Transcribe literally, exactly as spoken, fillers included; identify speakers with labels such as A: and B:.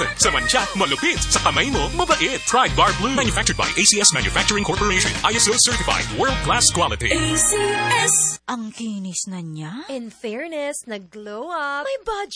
A: Sa mancha, malupit. Sa kamay mo, mabait. Pride Bar Blue. Manufactured by A C S Manufacturing Corporation. I S O certified. World-class quality.
B: A C S.
C: Ang kinis na niya.
D: In fairness, nag-glow up. May budget